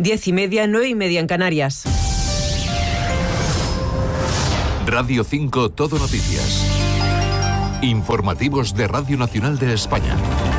10:30, 9:30 en Canarias. Radio 5 Todo Noticias. Informativos de Radio Nacional de España.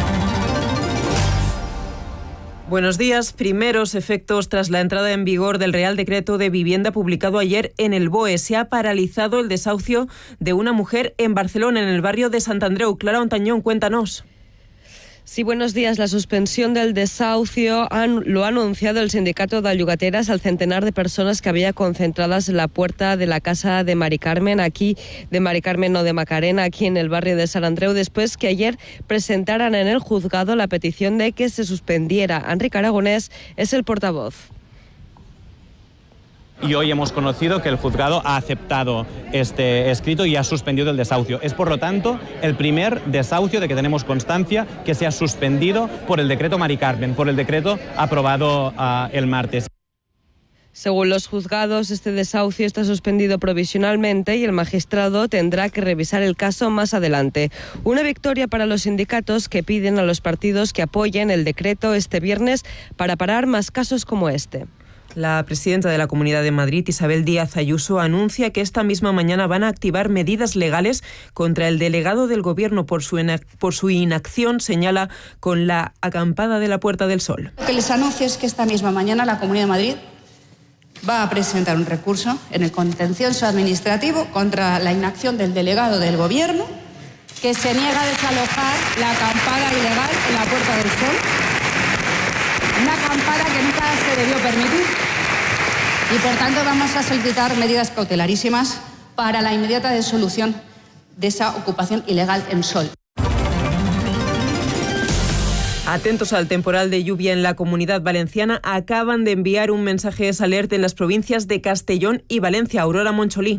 Buenos días. Primeros efectos tras la entrada en vigor del Real Decreto de Vivienda publicado ayer en el BOE. Se ha paralizado el desahucio de una mujer en Barcelona, en el barrio de Sant Andreu. Clara Ontañón, cuéntanos. Sí, buenos días. La suspensión del desahucio lo ha anunciado el sindicato de llogateras al centenar de personas que había concentradas en la puerta de la casa de Mari Carmen, aquí de Mari Carmen o de Macarena, aquí en el barrio de Sant Andreu, después que ayer presentaran en el juzgado la petición de que se suspendiera. Enrique Aragonés es el portavoz. Y hoy hemos conocido que el juzgado ha aceptado este escrito y ha suspendido el desahucio. Es, por lo tanto, el primer desahucio de que tenemos constancia que se ha suspendido por el decreto Mari Carmen, por el decreto aprobado el martes. Según los juzgados, este desahucio está suspendido provisionalmente y el magistrado tendrá que revisar el caso más adelante. Una victoria para los sindicatos que piden a los partidos que apoyen el decreto este viernes para parar más casos como este. La presidenta de la Comunidad de Madrid, Isabel Díaz Ayuso, anuncia que esta misma mañana van a activar medidas legales contra el delegado del Gobierno por su inacción, señala, con la acampada de la Puerta del Sol. Lo que les anuncio es que esta misma mañana la Comunidad de Madrid va a presentar un recurso en el contencioso administrativo contra la inacción del delegado del Gobierno, que se niega a desalojar la acampada ilegal en la Puerta del Sol. Una acampada que nunca se debió permitir. Y por tanto vamos a solicitar medidas cautelarísimas para la inmediata disolución de esa ocupación ilegal en Sol. Atentos al temporal de lluvia en la Comunidad Valenciana. Acaban de enviar un mensaje de alerta en las provincias de Castellón y Valencia. Aurora Moncholí.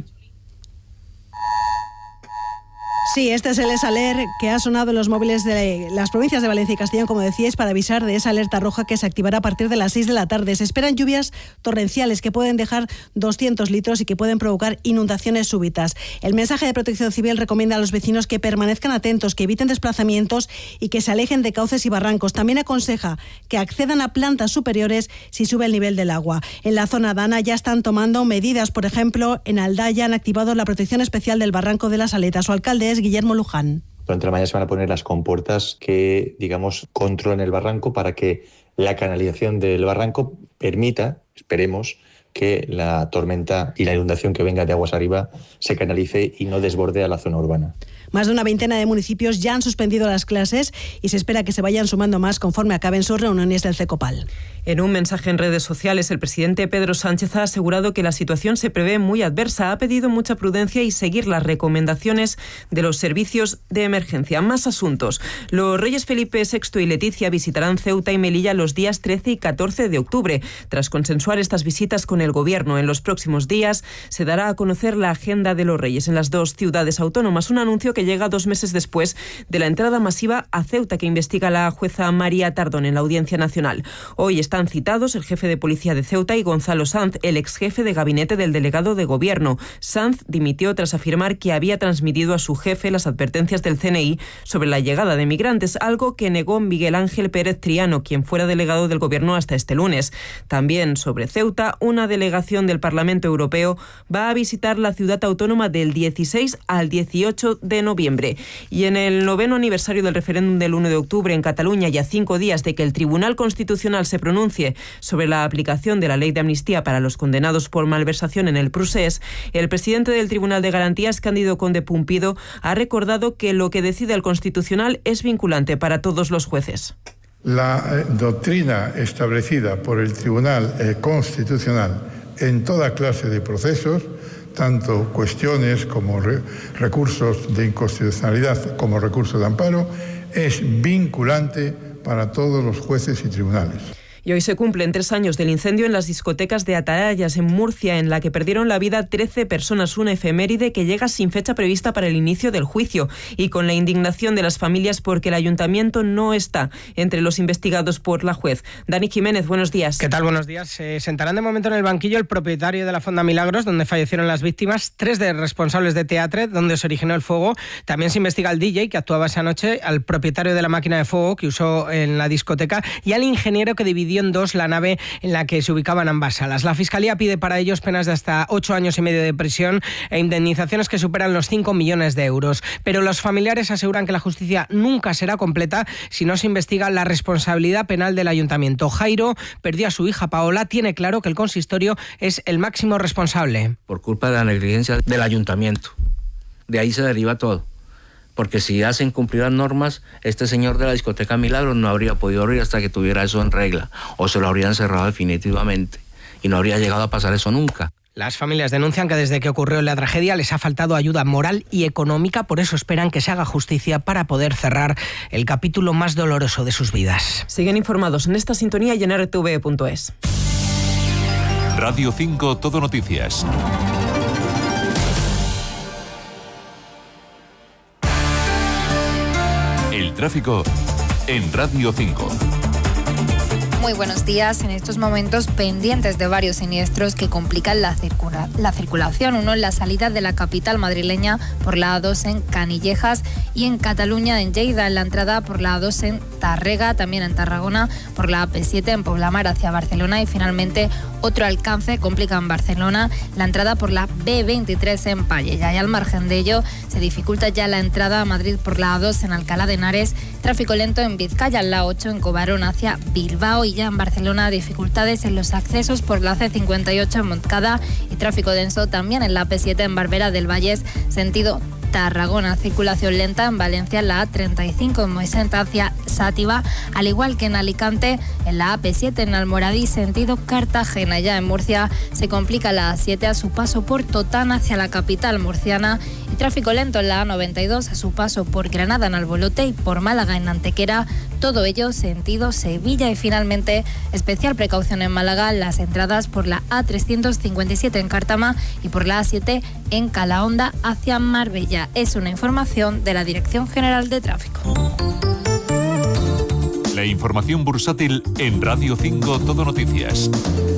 Sí, este es el ESALER que ha sonado en los móviles de las provincias de Valencia y Castellón, como decíais, para avisar de esa alerta roja que se activará a partir de las 6 de la tarde. Se esperan lluvias torrenciales que pueden dejar 200 litros y que pueden provocar inundaciones súbitas. El mensaje de Protección Civil recomienda a los vecinos que permanezcan atentos, que eviten desplazamientos y que se alejen de cauces y barrancos. También aconseja que accedan a plantas superiores si sube el nivel del agua. En la zona Dana ya están tomando medidas. Por ejemplo, en Aldaya han activado la protección especial del Barranco de las Aletas. Su alcalde es Guillermo Luján. Durante la mañana se van a poner las compuertas que, controlen el barranco para que la canalización del barranco permita, esperemos, que la tormenta y la inundación que venga de aguas arriba se canalice y no desborde a la zona urbana. Más de una veintena de municipios ya han suspendido las clases y se espera que se vayan sumando más conforme acaben sus reuniones del CECOPAL. En un mensaje en redes sociales, el presidente Pedro Sánchez ha asegurado que la situación se prevé muy adversa. Ha pedido mucha prudencia y seguir las recomendaciones de los servicios de emergencia. Más asuntos. Los reyes Felipe VI y Leticia visitarán Ceuta y Melilla los días 13 y 14 de octubre. Tras consensuar estas visitas con el Gobierno, en los próximos días se dará a conocer la agenda de los reyes en las dos ciudades autónomas. Un anuncio que llega 2 meses después de la entrada masiva a Ceuta que investiga la jueza María Tardón en la Audiencia Nacional. Hoy están citados el jefe de policía de Ceuta y Gonzalo Sanz, el ex jefe de gabinete del delegado de Gobierno. Sanz dimitió tras afirmar que había transmitido a su jefe las advertencias del CNI sobre la llegada de migrantes, algo que negó Miguel Ángel Pérez Triano, quien fuera delegado del Gobierno hasta este lunes. También sobre Ceuta, una delegación del Parlamento Europeo va a visitar la ciudad autónoma del 16 al 18 de noviembre. Y en el 9º aniversario del referéndum del 1 de octubre en Cataluña y a 5 días de que el Tribunal Constitucional se pronuncie sobre la aplicación de la ley de amnistía para los condenados por malversación en el Procés, el presidente del Tribunal de Garantías, Cándido Conde Pumpido, ha recordado que lo que decide el Constitucional es vinculante para todos los jueces. La doctrina establecida por el Tribunal Constitucional en toda clase de procesos, tanto cuestiones como recursos de inconstitucionalidad como recursos de amparo, es vinculante para todos los jueces y tribunales. Y hoy se cumplen 3 años del incendio en las discotecas de Atarayas, en Murcia, en la que perdieron la vida 13 personas, una efeméride que llega sin fecha prevista para el inicio del juicio y con la indignación de las familias porque el ayuntamiento no está entre los investigados por la juez. Dani Jiménez, buenos días. ¿Qué tal? Buenos días. Se sentarán de momento en el banquillo el propietario de la Fonda Milagros, donde fallecieron las víctimas, 3 de responsables de teatre, donde se originó el fuego. También se investiga al DJ que actuaba esa noche, al propietario de la máquina de fuego que usó en la discoteca y al ingeniero que dividió dividió en dos la nave en la que se ubicaban ambas salas. La Fiscalía pide para ellos penas de hasta 8 años y medio de prisión e indemnizaciones que superan los 5 millones de euros. Pero los familiares aseguran que la justicia nunca será completa si no se investiga la responsabilidad penal del ayuntamiento. Jairo perdió a su hija Paola, tiene claro que el consistorio es el máximo responsable. Por culpa de la negligencia del ayuntamiento. De ahí se deriva todo. Porque si hacen cumplir las normas, este señor de la discoteca Milagros no habría podido abrir hasta que tuviera eso en regla, o se lo habrían cerrado definitivamente, y no habría llegado a pasar eso nunca. Las familias denuncian que desde que ocurrió la tragedia les ha faltado ayuda moral y económica, por eso esperan que se haga justicia para poder cerrar el capítulo más doloroso de sus vidas. Siguen informados en esta sintonía y en rtv.es. Radio 5 Todo Noticias. El tráfico en Radio 5. Muy buenos días. En estos momentos pendientes de varios siniestros que complican la circulación. Uno en la salida de la capital madrileña por la A2 en Canillejas y en Cataluña, en Lleida, en la entrada por la A2 en Tàrrega, también en Tarragona, por la AP7 en Poblamar hacia Barcelona y finalmente otro alcance complica en Barcelona la entrada por la B23 en Pallejà. Y al margen de ello se dificulta ya la entrada a Madrid por la A2 en Alcalá de Henares, tráfico lento en Vizcaya, en la A8 en Cobarón hacia Bilbao y ya en Barcelona dificultades en los accesos por la C58 en Montcada y tráfico denso también en la AP7 en Barbera del Vallés, sentido Tarragona. Circulación lenta en Valencia, en la A35 en Moisent hacia Sátiva, al igual que en Alicante, en la AP7 en Almoradí, sentido Cartagena. Ya en Murcia se complica la A7 a su paso por Totán hacia la capital murciana y tráfico lento en la A92 a su paso por Granada en Albolote y por Málaga en Antequera, todo ello sentido Sevilla. Y finalmente especial precaución en Málaga, las entradas por la A357 en Cártama y por la A7 en Calahonda hacia Marbella. Es una información de la Dirección General de Tráfico. La información bursátil en Radio 5 Todo Noticias.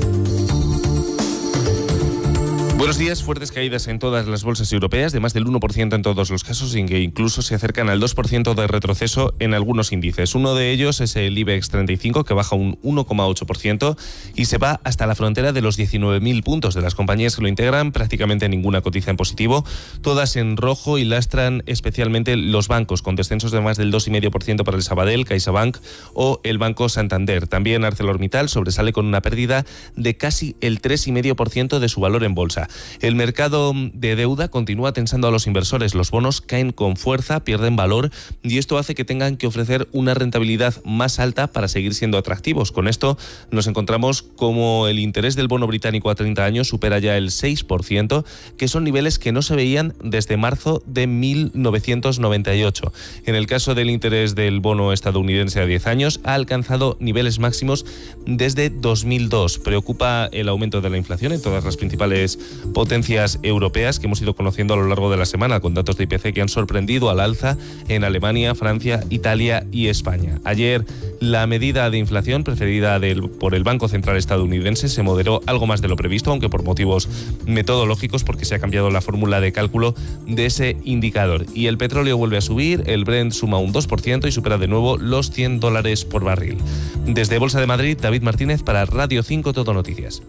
Buenos días. Fuertes caídas en todas las bolsas europeas, de más del 1% en todos los casos, y que incluso se acercan al 2% de retroceso en algunos índices. Uno de ellos es el IBEX 35, que baja un 1,8% y se va hasta la frontera de los 19.000 puntos. De las compañías que lo integran, prácticamente ninguna cotiza en positivo, todas en rojo, y lastran especialmente los bancos, con descensos de más del 2,5% para el Sabadell, CaixaBank o el Banco Santander. También ArcelorMittal sobresale con una pérdida de casi el 3,5% de su valor en bolsa. El mercado de deuda continúa tensando a los inversores. Los bonos caen con fuerza, pierden valor, y esto hace que tengan que ofrecer una rentabilidad más alta para seguir siendo atractivos. Con esto nos encontramos como el interés del bono británico a 30 años supera ya el 6%, que son niveles que no se veían desde marzo de 1998. En el caso del interés del bono estadounidense a 10 años, ha alcanzado niveles máximos desde 2002. Preocupa el aumento de la inflación en todas las principales potencias europeas que hemos ido conociendo a lo largo de la semana, con datos de IPC que han sorprendido al alza en Alemania, Francia, Italia y España. Ayer la medida de inflación preferida por el Banco Central estadounidense se moderó algo más de lo previsto, aunque por motivos metodológicos, porque se ha cambiado la fórmula de cálculo de ese indicador. Y el petróleo vuelve a subir, el Brent suma un 2% y supera de nuevo los $100 por barril. Desde Bolsa de Madrid, David Martínez para Radio 5 Todo Noticias.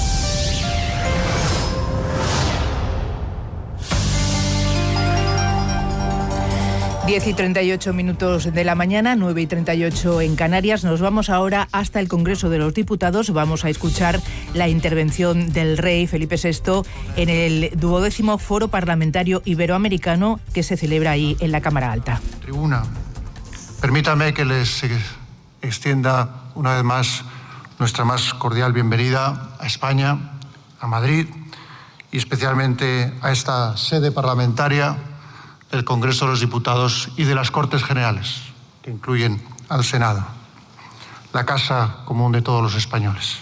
y 38 de la mañana, 9:38 en Canarias. Nos vamos ahora hasta el Congreso de los Diputados. Vamos a escuchar la intervención del rey Felipe VI en el 12º Foro Parlamentario Iberoamericano que se celebra ahí en la Cámara Alta. Tribuna, permítame que les extienda una vez más nuestra más cordial bienvenida a España, a Madrid y especialmente a esta sede parlamentaria del Congreso de los Diputados y de las Cortes Generales, que incluyen al Senado, la casa común de todos los españoles.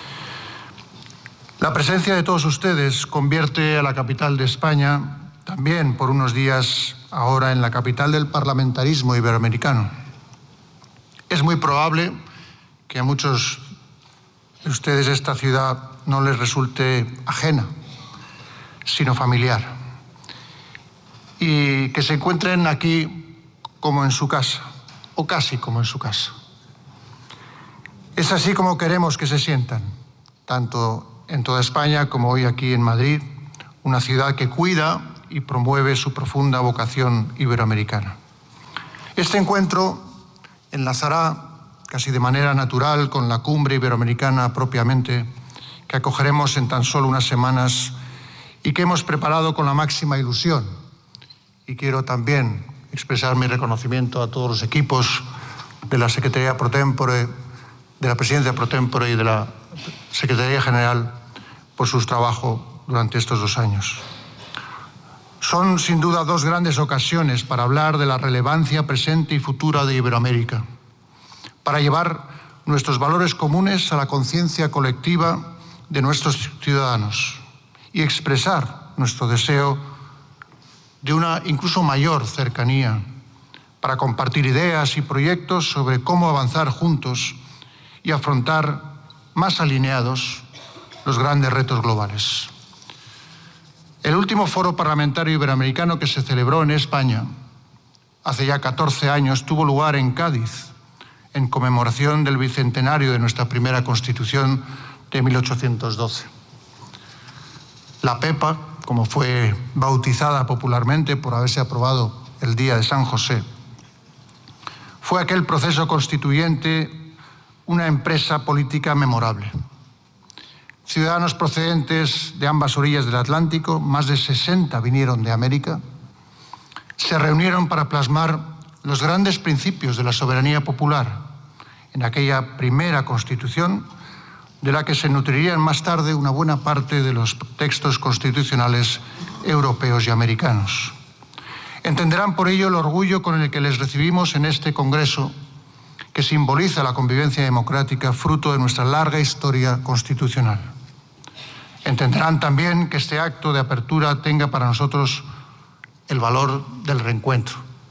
La presencia de todos ustedes convierte a la capital de España, también por unos días ahora, en la capital del parlamentarismo iberoamericano. Es muy probable que a muchos de ustedes esta ciudad no les resulte ajena, sino familiar, y que se encuentren aquí como en su casa, o casi como en su casa. Es así como queremos que se sientan, tanto en toda España como hoy aquí en Madrid, una ciudad que cuida y promueve su profunda vocación iberoamericana. Este encuentro enlazará casi de manera natural con la cumbre iberoamericana propiamente, que acogeremos en tan solo unas semanas y que hemos preparado con la máxima ilusión. Y quiero también expresar mi reconocimiento a todos los equipos de la Secretaría Pro Tempore, de la Presidencia Pro Tempore y de la Secretaría General por su trabajo durante estos 2 años. Son sin duda 2 grandes ocasiones para hablar de la relevancia presente y futura de Iberoamérica, para llevar nuestros valores comunes a la conciencia colectiva de nuestros ciudadanos y expresar nuestro deseo de una incluso mayor cercanía para compartir ideas y proyectos sobre cómo avanzar juntos y afrontar más alineados los grandes retos globales. El último foro parlamentario iberoamericano que se celebró en España hace ya 14 años tuvo lugar en Cádiz, en conmemoración del bicentenario de nuestra primera Constitución de 1812. La PEPA, como fue bautizada popularmente por haberse aprobado el día de San José, fue aquel proceso constituyente una empresa política memorable. Ciudadanos procedentes de ambas orillas del Atlántico, más de 60 vinieron de América, se reunieron para plasmar los grandes principios de la soberanía popular en aquella primera Constitución, de la que se nutrirían más tarde una buena parte de los textos constitucionales europeos y americanos. Entenderán por ello el orgullo con el que les recibimos en este Congreso, que simboliza la convivencia democrática fruto de nuestra larga historia constitucional. Entenderán también que este acto de apertura tenga para nosotros el valor del reencuentro.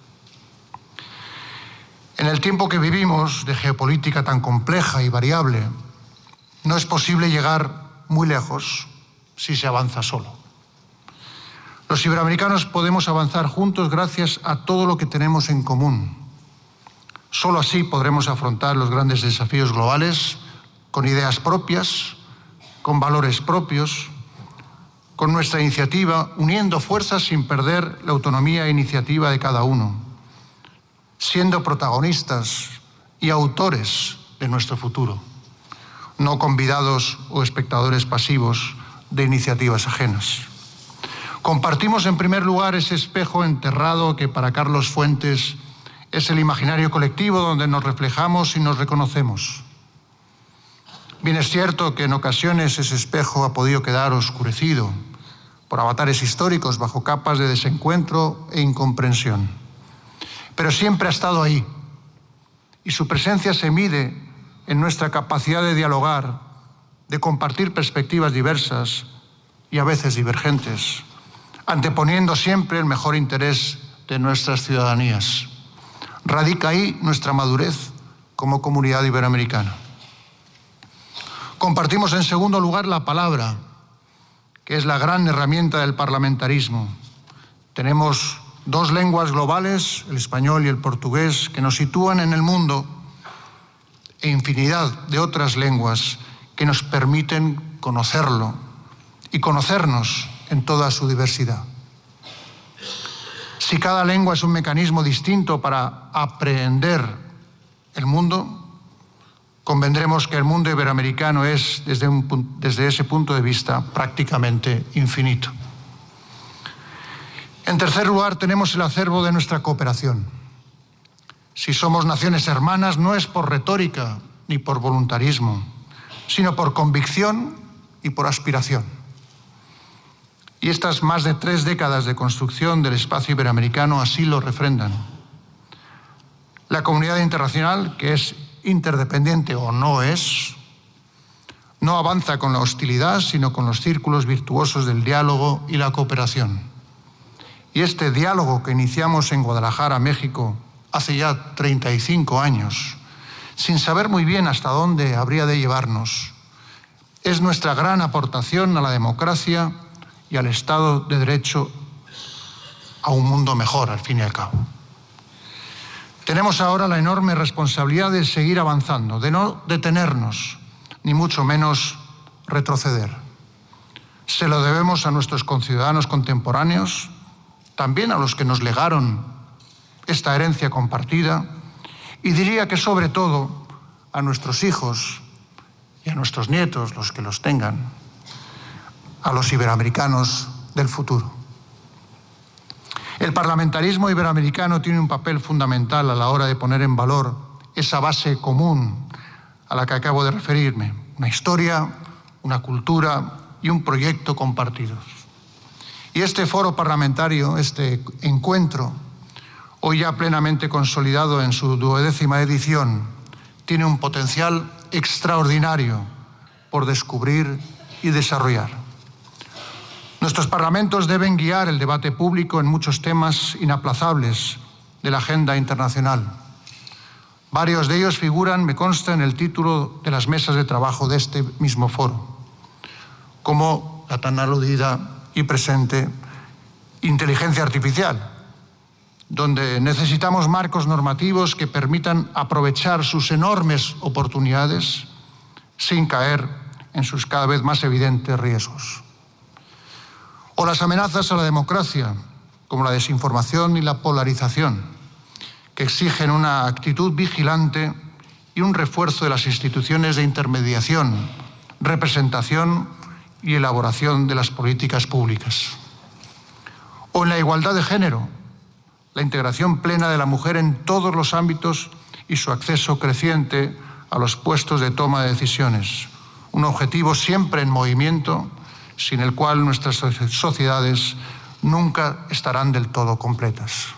En el tiempo que vivimos de geopolítica tan compleja y variable, no es posible llegar muy lejos si se avanza solo. Los iberoamericanos podemos avanzar juntos gracias a todo lo que tenemos en común. Solo así podremos afrontar los grandes desafíos globales con ideas propias, con valores propios, con nuestra iniciativa, uniendo fuerzas sin perder la autonomía e iniciativa de cada uno, siendo protagonistas y autores de nuestro futuro, no convidados o espectadores pasivos de iniciativas ajenas. Compartimos en primer lugar ese espejo enterrado que para Carlos Fuentes es el imaginario colectivo donde nos reflejamos y nos reconocemos. Bien es cierto que en ocasiones ese espejo ha podido quedar oscurecido por avatares históricos bajo capas de desencuentro e incomprensión. Pero siempre ha estado ahí y su presencia se mide en nuestra capacidad de dialogar, de compartir perspectivas diversas y a veces divergentes, anteponiendo siempre el mejor interés de nuestras ciudadanías. Radica ahí nuestra madurez como comunidad iberoamericana. Compartimos en segundo lugar la palabra, que es la gran herramienta del parlamentarismo. Tenemos 2 lenguas globales, el español y el portugués, que nos sitúan en el mundo, e infinidad de otras lenguas que nos permiten conocerlo y conocernos en toda su diversidad. Si cada lengua es un mecanismo distinto para aprehender el mundo, convendremos que el mundo iberoamericano es, desde ese punto de vista, prácticamente infinito. En tercer lugar, tenemos el acervo de nuestra cooperación. Si somos naciones hermanas, no es por retórica ni por voluntarismo, sino por convicción y por aspiración. Y estas más de 3 décadas de construcción del espacio iberoamericano así lo refrendan. La comunidad internacional, que es interdependiente o no es, no avanza con la hostilidad, sino con los círculos virtuosos del diálogo y la cooperación. Y este diálogo que iniciamos en Guadalajara, México, hace ya 35 años, sin saber muy bien hasta dónde habría de llevarnos, es nuestra gran aportación a la democracia y al Estado de Derecho, a un mundo mejor, al fin y al cabo. Tenemos ahora la enorme responsabilidad de seguir avanzando, de no detenernos, ni mucho menos retroceder. Se lo debemos a nuestros conciudadanos contemporáneos, también a los que nos legaron esta herencia compartida, y diría que sobre todo a nuestros hijos y a nuestros nietos, los que los tengan, a los iberoamericanos del futuro. El parlamentarismo iberoamericano tiene un papel fundamental a la hora de poner en valor esa base común a la que acabo de referirme, una historia, una cultura y un proyecto compartidos. Y este foro parlamentario, este encuentro, hoy ya plenamente consolidado en su 12ª edición, tiene un potencial extraordinario por descubrir y desarrollar. Nuestros parlamentos deben guiar el debate público en muchos temas inaplazables de la agenda internacional. Varios de ellos figuran, me consta, en el título de las mesas de trabajo de este mismo foro, como la tan aludida y presente inteligencia artificial, donde necesitamos marcos normativos que permitan aprovechar sus enormes oportunidades sin caer en sus cada vez más evidentes riesgos. O las amenazas a la democracia, como la desinformación y la polarización, que exigen una actitud vigilante y un refuerzo de las instituciones de intermediación, representación y elaboración de las políticas públicas. O en la igualdad de género, la integración plena de la mujer en todos los ámbitos y su acceso creciente a los puestos de toma de decisiones, un objetivo siempre en movimiento, sin el cual nuestras sociedades nunca estarán del todo completas.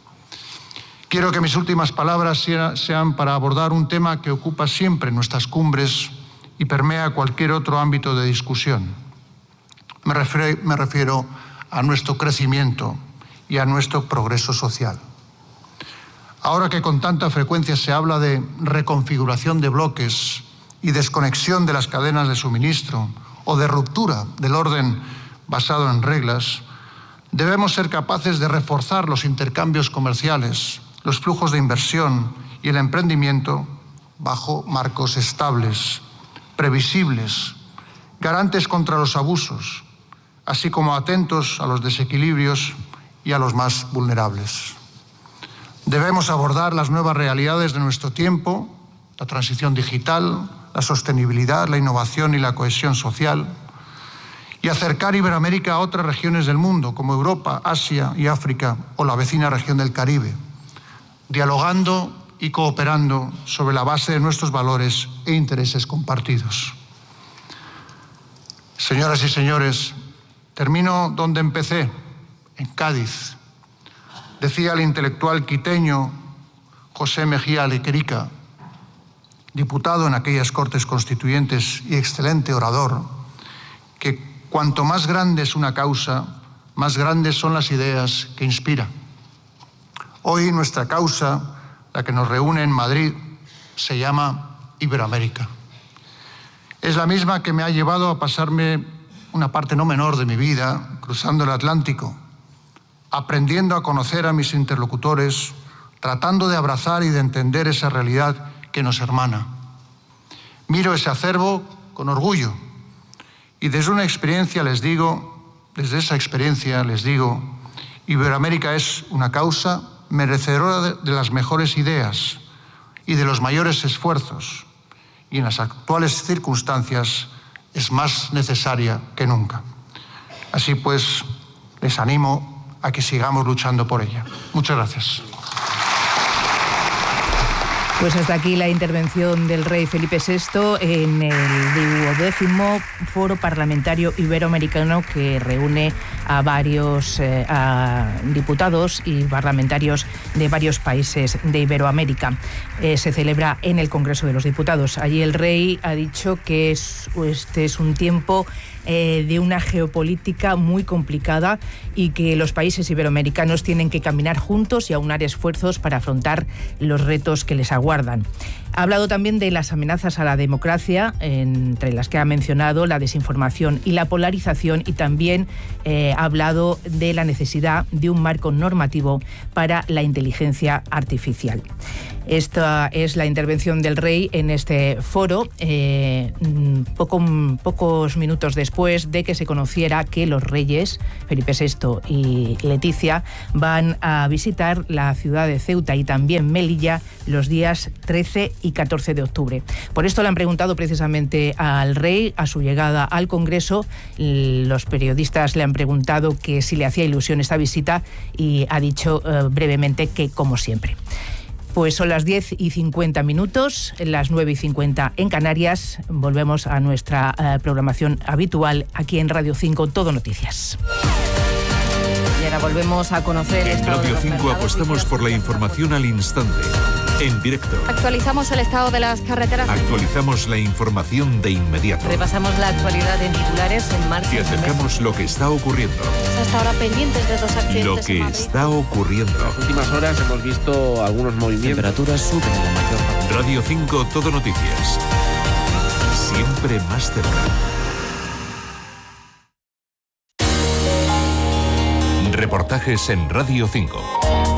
Quiero que mis últimas palabras sean para abordar un tema que ocupa siempre nuestras cumbres y permea cualquier otro ámbito de discusión. Me refiero a nuestro crecimiento y a nuestro progreso social. Ahora que con tanta frecuencia se habla de reconfiguración de bloques y desconexión de las cadenas de suministro o de ruptura del orden basado en reglas, debemos ser capaces de reforzar los intercambios comerciales, los flujos de inversión y el emprendimiento bajo marcos estables, previsibles, garantes contra los abusos, así como atentos a los desequilibrios y a los más vulnerables. Debemos abordar las nuevas realidades de nuestro tiempo, la transición digital, la sostenibilidad, la innovación y la cohesión social, y acercar Iberoamérica a otras regiones del mundo, como Europa, Asia y África, o la vecina región del Caribe, dialogando y cooperando sobre la base de nuestros valores e intereses compartidos. Señoras y señores, termino donde empecé, en Cádiz. Decía el intelectual quiteño José Mejía Lequerica, diputado en aquellas Cortes Constituyentes y excelente orador, que cuanto más grande es una causa, más grandes son las ideas que inspira. Hoy nuestra causa, la que nos reúne en Madrid, se llama Iberoamérica. Es la misma que me ha llevado a pasarme una parte no menor de mi vida cruzando el Atlántico, aprendiendo a conocer a mis interlocutores, tratando de abrazar y de entender esa realidad que nos hermana. Miro ese acervo con orgullo y desde esa experiencia les digo, Iberoamérica es una causa merecedora de las mejores ideas y de los mayores esfuerzos, y en las actuales circunstancias es más necesaria que nunca. Así pues, les animo a que sigamos luchando por ella. Muchas gracias. Pues hasta aquí la intervención del rey Felipe VI en el 12º Foro Parlamentario Iberoamericano, que reúne a varios diputados y parlamentarios de varios países de Iberoamérica. Se celebra en el Congreso de los Diputados. Allí el rey ha dicho que este es un tiempo de una geopolítica muy complicada y que los países iberoamericanos tienen que caminar juntos y aunar esfuerzos para afrontar los retos que les aguardan. guardan. Ha hablado también de las amenazas a la democracia, entre las que ha mencionado la desinformación y la polarización, y también ha hablado de la necesidad de un marco normativo para la inteligencia artificial. Esta es la intervención del rey en este foro, pocos minutos después de que se conociera que los reyes, Felipe VI y Leticia, van a visitar la ciudad de Ceuta y también Melilla los días 13 y 14 de octubre. Por esto le han preguntado precisamente al rey a su llegada al Congreso. Los periodistas le han preguntado que si le hacía ilusión esta visita y ha dicho brevemente que como siempre. Pues son las 10:50, las 9:50 en Canarias. Volvemos a nuestra programación habitual aquí en Radio 5, Todo Noticias. Y ahora volvemos a conocer... En Radio 5 apostamos por la información al instante, en directo. Actualizamos el estado de las carreteras. Actualizamos la información de inmediato. Repasamos la actualidad en titulares en marcha. Y acercamos lo que está ocurriendo. Hasta ahora pendientes de 2 accidentes. Lo que está ocurriendo. En las últimas horas hemos visto algunos movimientos. Temperaturas suben en la mayor parte. Radio 5 Todo Noticias. Siempre más cerca. Reportajes en Radio 5.